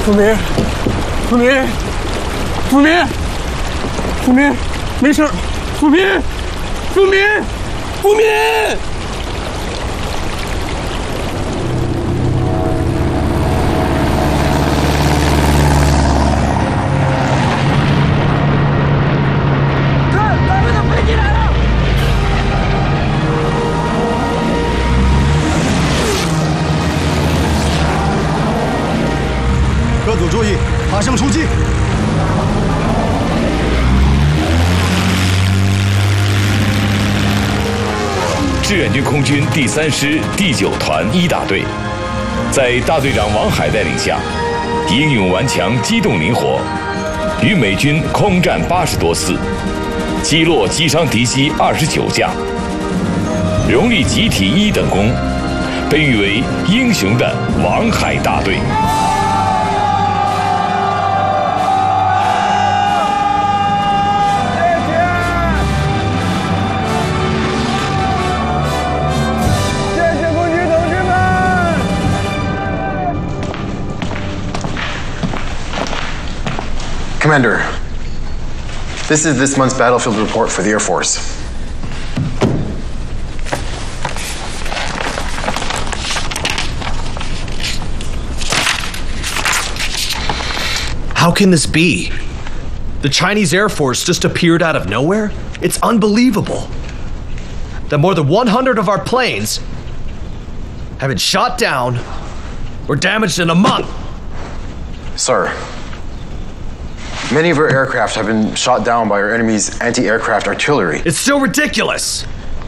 福民，没事，福民。 各组注意，发生出击！ 志愿军空军第3师第9团1大队，在大队长王海带领下，英勇顽强、机动灵活，与美军空战80多次，击落击伤敌机29架，荣立集体1等功，被誉为英雄的王海大队。 Commander, this is this month's battlefield report for the Air Force. How can this be? The Chinese Air Force just appeared out of nowhere? It's unbelievable that more than 100 of our planes have been shot down or damaged in a month. Sir, many of our aircraft have been shot down by our enemy's anti-aircraft artillery. It's still ridiculous.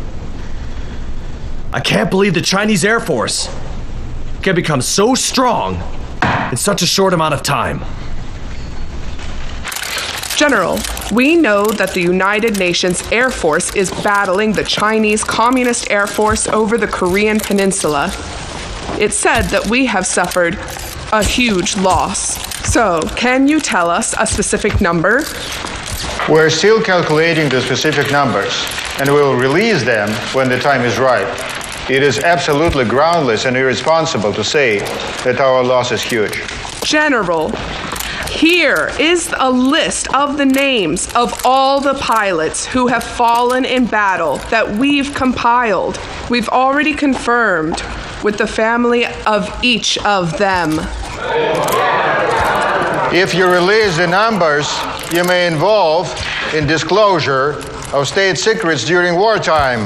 I can't believe the Chinese Air Force can become so strong in such a short amount of time. General, we know that the United Nations Air Force is battling the Chinese Communist Air Force over the Korean Peninsula. It's said that we have suffered a huge loss. So, can you tell us a specific number? We're still calculating the specific numbers, and we'll release them when the time is right. It is absolutely groundless and irresponsible to say that our loss is huge. General, here is a list of the names of all the pilots who have fallen in battle that we've compiled. We've already confirmed with the family of each of them. If you release the numbers, you may involve in disclosure of state secrets during wartime.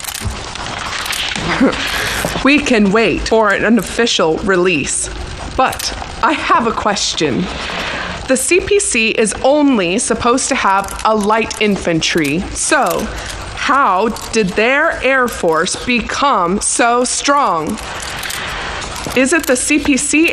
We can wait for an official release. But I have a question. The CPC is only supposed to have a light infantry. So, how did their Air Force become so strong? Is it the CPC